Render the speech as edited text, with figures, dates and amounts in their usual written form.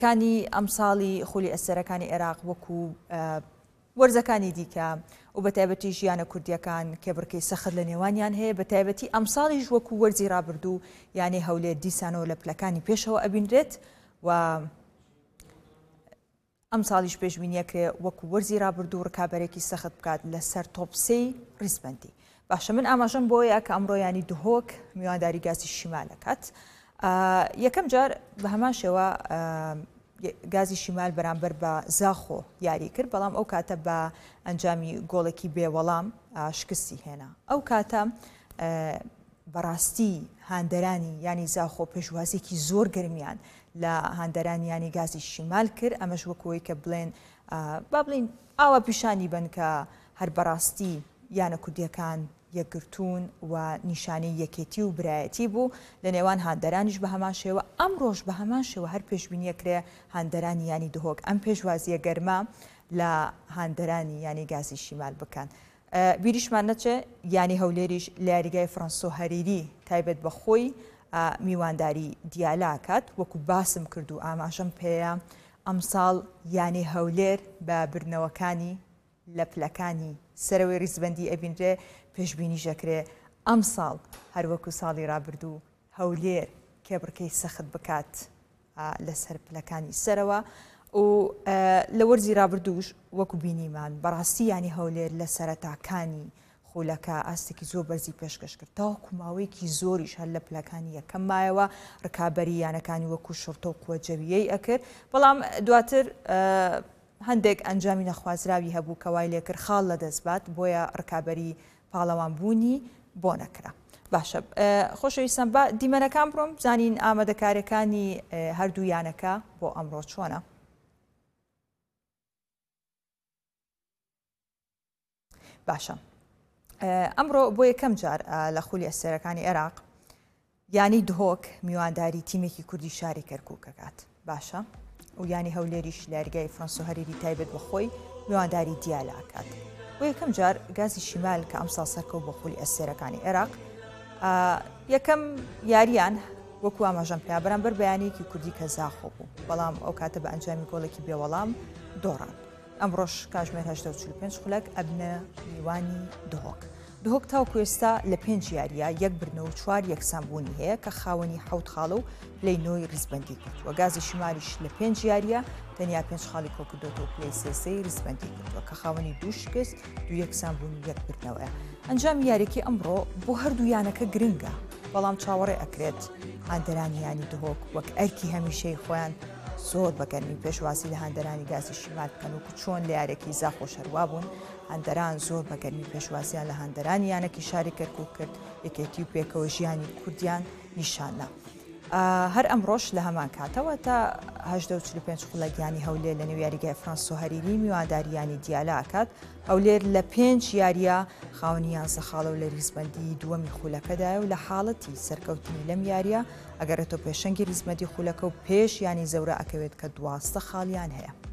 کانی ئەم ساڵی خولی ئەسەرەکانی عێراق وەکو وەرزەکانی دیکە و بە تایبەتی ژیانە کوردیەکان کێبڕکەی سەخت لە نێوانیان هەیە بە تایبەتی ئەم ساڵیش وەکو وەرزی ڕابردوو یانی هەولێر دیسانەوە لە پلەکانی پێشەوە ئەبینرێت و ئەم ساڵیش پێشبینیەکرێ وەکو وەرزی ڕابردوو ڕکابەرێکی سەخت بکات لەسەر تۆپسەی ڕیزبەندی. باشە من ئاماژەم بۆیە کە ئەمڕۆ ینی دهۆک میوانداری گازی شیمال دەکات. یەکەم جار بە هەمان شێوە گازی شیمال بەرامبەر بە زاخۆ یاری کرد، بەڵام ئەو کاتە بە ئەنجامی گۆڵێکی بێوەڵام شکستی هێنا. ئەو کاتە بەڕاستی هاندەرانی ینی زاخۆ پێشوازێکی زۆر گرمیان لە هاندەرانیانی گازی شیمال کرد. ئەمەش وەکەوەی کە بڵێن با بڵین ئاوا پیشانی بن کە هەر بەڕاستی یانە کوردیەکان یەکگرتوون و نیشانەی یەکێتی و برایەتی بوو لە نێوان هاندەرانیش بە هەمان شێوە. ئەمڕۆژ بە هەمان شێوە هەر پێشبینیەکرێ هاندەرانی ینی دهۆک ئەم پێشوازیە گەرما لە هاندەرانی ینی گازی شیمال بکەن. بیریشمان نەچێ ینی هەولێریش لە یاریگای فڕەنسۆ هەریری تایبەت بە خۆی میوانداری دیالاکات وەکو باسم کرد و ئاماژەم پێەیە ئەم ساڵ ینی هەولێر بە برنەوەکانی لە پلەکانی سەرەوەی ڕیزبەندی ئەبینرێ پێشبینی ژەکرێ ئەم ساڵ هەروەکو ساڵی ڕابردوو هەولێر کێبڕکەی سەخت بکات لەسەر پلەکانی سەرەوە و لە وەرزی ڕابردووش وەکو بینیمان بەڕاستی ینی هەولێر لە سەرەتاکانی خولەکە ئاستێکی زۆر بەرزی پێشکەش کرد تاوەکو ماوەیەکی زۆریش هەر لە پلەکانی یەکەم مایەوە ڕکابەری یانەکانی وەکو شڕتە و قووەجەویەی ئەکرد، بەڵام دواتر هەندێک ئەنجامی نەخوازراوی هەبوو کەوای لێکرد خاڵ لە دەستبات بۆیە ڕکابەری پاڵەوان بوونی بۆ نەکرا. باشە خۆشەویستان بە دیمەنەکان بڕۆم زانین ئامادەکاریەکانی هەردوو یانەکە بۆ ئەمڕۆ چۆنە. باشە ئەمڕۆ بۆ یەکەم جار لە خولی ئەسەرەکانی عێراق ینی دهۆک میوانداری تیمێکی کوردی شاری کەرکووکەکات. باشە و ینی هەولێریش لە یاریگای فڕەنسۆ هەریری تایبەت بەخۆی میوانداری دیالاکات. بۆ یەکەم جار گازی شیمال کە ئەم ساڵ سەرکەوت بۆ خولی ئەسەرەکانی عێراق یەکەم یاریان وەکو ئاماژەم پێیا بەرامبەر بەیانەیەکی کوردی کە زاخۆ بوو، بەڵام ئەو کاتە بە ئەنجامی گۆڵێکی بێوەڵام دۆڕان. ئەمڕۆژ کاتژمێر 85 خولەک ئەبنە میوانی دهۆک. دهۆک تاوەکو ئێستا لە 5 یاریە یەک برنەوە و 4 یەکسانبوونی هەیە کە خاوەنی 7 خاڵە و پلەی 9 ریزبەندی کردووە. گازی شیمالیش لە 5 یاریە تەنیا 5 خاڵی کۆکردۆتەوە و پلەی 3 ریزبەندی کردووە کە خاوەنی 2 شکست 2 یەکسانبوونی یەک برنەوەیە. ئەنجامی یاریەکەی ئەمڕۆ بۆ هەردوو یانەکە گرنگە، بەڵام چاوەڕێ ئەکرێت هاندەرانی ینی دهۆک وەک ئەرکی هەمیشەی خۆیان زۆر بەگەرمی پێشوازی لە هاندەرانی گازی شیمال بکەن وەکو چۆن لە یارێکی زاخۆ شەروا بوون. هاندەران زۆر بەگەرمی پێشوازیان لە هاندەرانی یانەکی شاری کەرکووک کرد، یەکێتی و پێکەوە ژیانی کوردیان نیشانە. هەر ئەمڕۆژ لە هەمان کاتەوە تا 85 خولەکیانی هەولێر لە نێو یاریگای فڕەنسۆ هەریری میوانداریانی دیالا ئاکات. هەولێر لە 5 یاریە خاوەنی 11 خاڵە و لە ریزبەندی دووەمی خولەکەدایە و لە حاڵەتی سەرکەوتنی لەم یاریە ئەگەرێتەوە پێشەنگی ریزبەندی خولەکە و پێش ینی زەورە ئەکەوێت کە 12 خاڵیان هەیە.